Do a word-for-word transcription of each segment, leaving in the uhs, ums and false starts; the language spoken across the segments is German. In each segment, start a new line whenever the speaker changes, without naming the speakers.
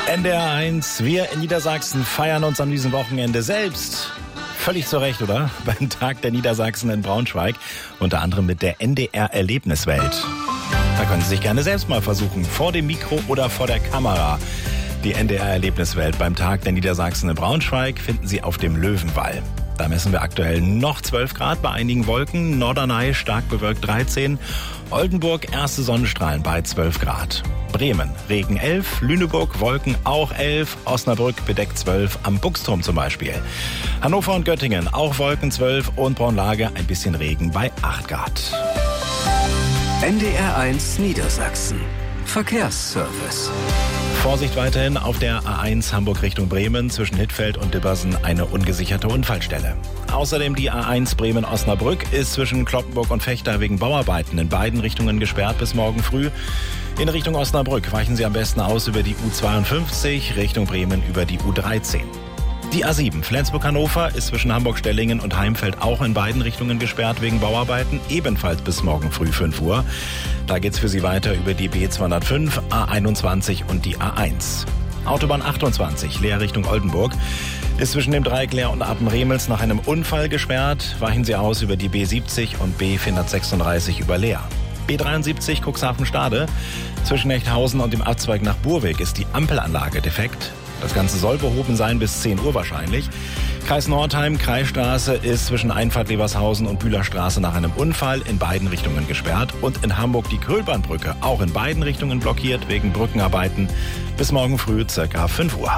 N D R eins, wir in Niedersachsen feiern uns an diesem Wochenende selbst. Völlig zu Recht, oder? Beim Tag der Niedersachsen in Braunschweig. Unter anderem mit der N D R Erlebniswelt. Da können Sie sich gerne selbst mal versuchen. Vor dem Mikro oder vor der Kamera. Die N D R Erlebniswelt beim Tag der Niedersachsen in Braunschweig finden Sie auf dem Löwenwall. Da messen wir aktuell noch zwölf Grad bei einigen Wolken. Norderney stark bewölkt dreizehn. Oldenburg erste Sonnenstrahlen bei zwölf Grad. Bremen Regen elf. Lüneburg Wolken auch elf. Osnabrück bedeckt zwölf. Am Buchsturm zum Beispiel. Hannover und Göttingen auch Wolken zwölf. Und Braunlage ein bisschen Regen bei acht Grad.
N D R eins Niedersachsen. Verkehrsservice.
Vorsicht weiterhin auf der A eins Hamburg Richtung Bremen zwischen Hittfeld und Dibbersen eine ungesicherte Unfallstelle. Außerdem die A eins Bremen-Osnabrück ist zwischen Cloppenburg und Vechta wegen Bauarbeiten in beiden Richtungen gesperrt bis morgen früh. In Richtung Osnabrück weichen Sie am besten aus über die U zweiundfünfzig, Richtung Bremen über die U dreizehn. Die A sieben Flensburg-Hannover ist zwischen Hamburg-Stellingen und Heimfeld auch in beiden Richtungen gesperrt wegen Bauarbeiten, ebenfalls bis morgen früh fünf Uhr. Da geht's für Sie weiter über die B zweihundertfünf, A einundzwanzig und die A eins. Autobahn achtundzwanzig, Leer Richtung Oldenburg, ist zwischen dem Dreieck Leer und Apen-Remels nach einem Unfall gesperrt. Weichen Sie aus über die B siebzig und B vierhundertsechsunddreißig über Leer. B dreiundsiebzig Cuxhaven-Stade, zwischen Echthausen und dem Abzweig nach Burweg ist die Ampelanlage defekt. Das Ganze soll behoben sein bis zehn Uhr wahrscheinlich. Kreis Nordheim, Kreisstraße ist zwischen Einfahrt Levershausen und Bühlerstraße nach einem Unfall in beiden Richtungen gesperrt. Und in Hamburg die Krölbahnbrücke auch in beiden Richtungen blockiert wegen Brückenarbeiten. Bis morgen früh circa fünf Uhr.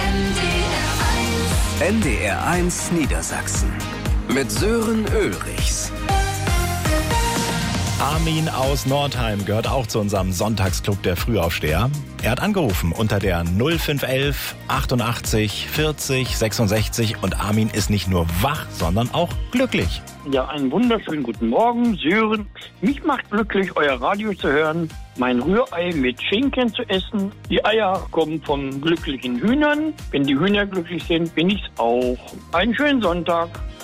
N D R eins Niedersachsen mit Sören Ulrichs.
Armin aus Nordheim gehört auch zu unserem Sonntagsclub der Frühaufsteher. Er hat angerufen unter der null fünf elf achtundachtzig vierzig sechsundsechzig und Armin ist nicht nur wach, sondern auch glücklich.
Ja, einen wunderschönen guten Morgen, Sören. Mich macht glücklich, euer Radio zu hören, mein Rührei mit Schinken zu essen. Die Eier kommen von glücklichen Hühnern. Wenn die Hühner glücklich sind, bin ich's auch. Einen schönen Sonntag.